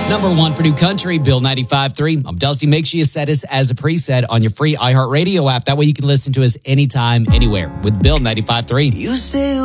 Number one for new country, Bill 95.3. I'm Dusty. Make sure you set us as a preset on your free iHeartRadio app. That way you can listen to us anytime, anywhere with Bill 95.3. You say